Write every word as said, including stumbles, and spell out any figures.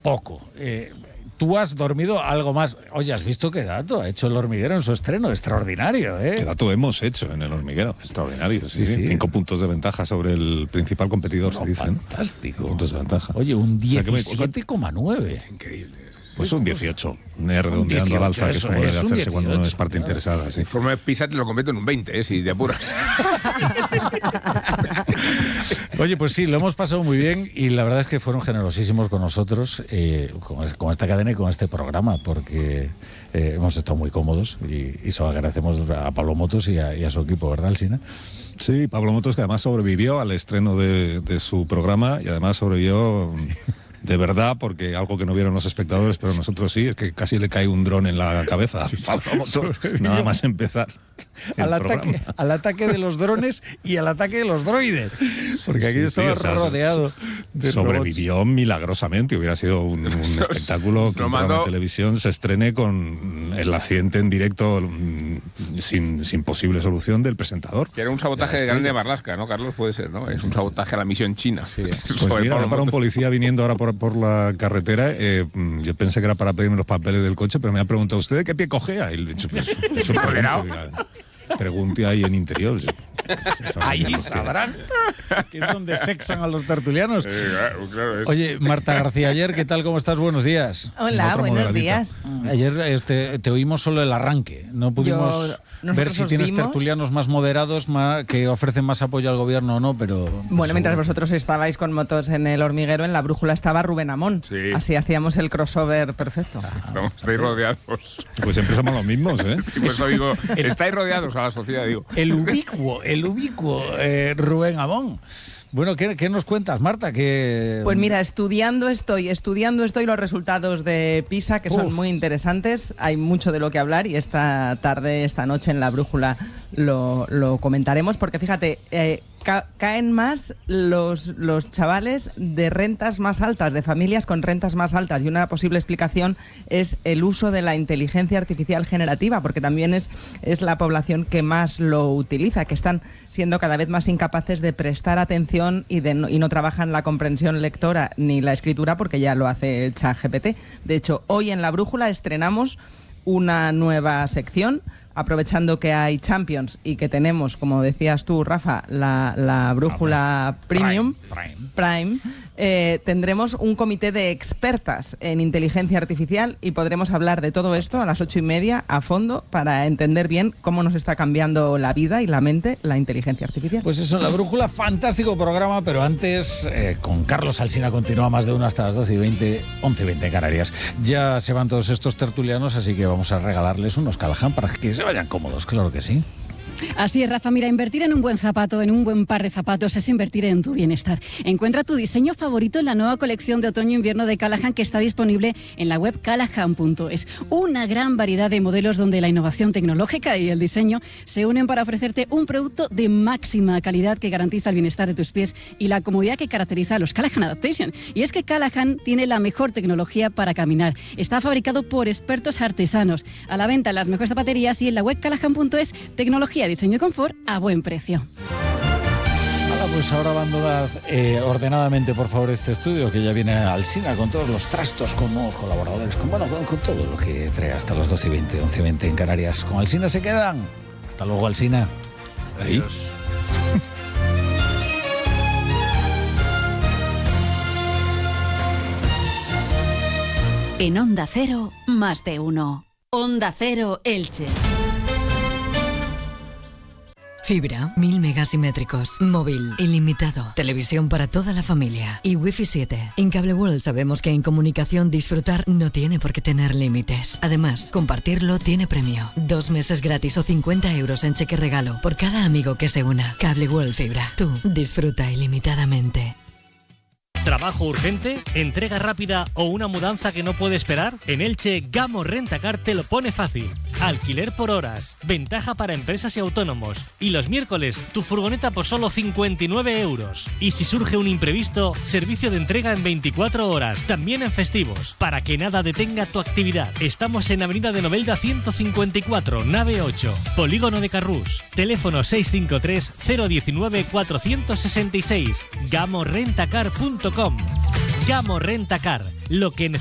poco. Eh, Tú has dormido algo más. Oye, ¿has visto qué dato ha hecho El Hormiguero en su estreno? Extraordinario, ¿eh? ¿Qué dato hemos hecho en El Hormiguero? Extraordinario, sí, sí. sí. Cinco puntos de ventaja sobre el principal competidor, no, se dicen. Fantástico. Cinco puntos de ventaja. Oye, un diecisiete coma nueve. O sea, increíble. Pues un dieciocho, redondeando al alza, que es como debe hacerse dieciocho, cuando uno es parte claro. interesada. Sí. El informe de PISA te lo convierto en un veinte, ¿eh? Si te apuras. Oye, pues sí, lo hemos pasado muy bien y la verdad es que fueron generosísimos con nosotros, eh, con, con esta cadena y con este programa, porque eh, hemos estado muy cómodos y, y se lo agradecemos a Pablo Motos y a, y a su equipo, ¿verdad, Alsina? Sí, Pablo Motos, que además sobrevivió al estreno de, de su programa y además sobrevivió... Sí. De verdad, porque algo que no vieron los espectadores, pero nosotros sí, es que casi le cae un dron en la cabeza. Sí, sí. Nada más empezar. Al ataque, al ataque de los drones y al ataque de los droides. Porque aquí sí, estaba sí, o sea, rodeado de sobrevivió robots. Milagrosamente. Hubiera sido un, un espectáculo que un programa de televisión se estrene con el accidente en directo sin, sin posible solución del presentador. Que era un sabotaje de Grande Marlaska, ¿no, Carlos? Puede ser, ¿no? Es un sabotaje a la misión china. Sí. Pues mira, para Motos. Un policía viniendo ahora por, por la carretera, eh, yo pensé que era para pedirme los papeles del coche, pero me ha preguntado, ¿usted de qué pie cojea? Y le he dicho, pues, es un pregunte ahí en interior. Ahí sabrán que es donde sexan a los tertulianos. Oye, Marta García Aller, ¿qué tal? ¿Cómo estás? Buenos días. Hola, buenos días. Ayer este, te oímos solo el arranque. No pudimos Yo, ver si tienes vimos. tertulianos más moderados, más, que ofrecen más apoyo al gobierno o no, pero... Bueno, seguro. Mientras vosotros estabais con Motos en El Hormiguero, en la brújula estaba Rubén Amón. Sí. Así hacíamos el crossover perfecto. Sí, estamos, estáis rodeados. Pues siempre somos los mismos, ¿eh? Sí, por eso digo, estáis rodeados a la sociedad, digo. El ubicuo, el ubicuo eh, Rubén Amón. Bueno, ¿qué, ¿qué nos cuentas, Marta? ¿Qué... Pues mira, estudiando estoy, estudiando estoy los resultados de PISA, que son uh. muy interesantes. Hay mucho de lo que hablar y esta tarde, esta noche en La Brújula lo, lo comentaremos, porque fíjate, eh, ca- caen más los, los chavales de rentas más altas, de familias con rentas más altas, y una posible explicación es el uso de la inteligencia artificial generativa, porque también es, es la población que más lo utiliza, que están siendo cada vez más incapaces de prestar atención y, de no, y no trabajan la comprensión lectora ni la escritura, porque ya lo hace el ChatGPT. De hecho, hoy en La Brújula estrenamos una nueva sección, aprovechando que hay Champions y que tenemos, como decías tú, Rafa, la, la brújula Premium, Prime, Prime. Prime eh, tendremos un comité de expertas en inteligencia artificial y podremos hablar de todo esto a las ocho y media a fondo para entender bien cómo nos está cambiando la vida y la mente la inteligencia artificial. Pues eso, La Brújula, fantástico programa, pero antes eh, con Carlos Alsina continúa más de una hasta las doce y veinte, once y veinte en Canarias. Ya se van todos estos tertulianos, así que vamos a regalarles unos Callahan para que se vayan cómodos, claro que sí. Así es, Rafa. Mira, invertir en un buen zapato, en un buen par de zapatos, es invertir en tu bienestar. Encuentra tu diseño favorito en la nueva colección de otoño-invierno de Callahan, que está disponible en la web callahan punto es. Una gran variedad de modelos donde la innovación tecnológica y el diseño se unen para ofrecerte un producto de máxima calidad que garantiza el bienestar de tus pies y la comodidad que caracteriza a los Callahan Adaptation. Y es que Callahan tiene la mejor tecnología para caminar. Está fabricado por expertos artesanos. A la venta en las mejores zapaterías y en la web callahan punto es. Tecnología, diseño y confort a buen precio. Hola, pues ahora abandonad eh, ordenadamente, por favor, este estudio, que ya viene Alsina con todos los trastos, con nuevos colaboradores, con, bueno, con, con todo lo que trae hasta las doce y veinte, once y veinte en Canarias. Con Alsina se quedan. Hasta luego, Alsina. Adiós. En Onda Cero, más de uno. Onda Cero Elche. Fibra, mil megasimétricos, móvil, ilimitado, televisión para toda la familia y Wi-Fi siete. En Cable World sabemos que en comunicación disfrutar no tiene por qué tener límites. Además, compartirlo tiene premio. Dos meses gratis o cincuenta euros en cheque regalo por cada amigo que se una. Cable World Fibra. Tú disfruta ilimitadamente. ¿Trabajo urgente? ¿Entrega rápida o una mudanza que no puede esperar? En Elche, Gamo Rentacar te lo pone fácil. Alquiler por horas, ventaja para empresas y autónomos. Y los miércoles, tu furgoneta por solo cincuenta y nueve euros. Y si surge un imprevisto, servicio de entrega en veinticuatro horas, también en festivos, para que nada detenga tu actividad. Estamos en Avenida de Novelda ciento cincuenta y cuatro, nave ocho, Polígono de Carrús. Teléfono seis cinco tres, cero uno nueve, cuatro seis seis. gamo rentacar punto com. Gamo Rentacar, lo que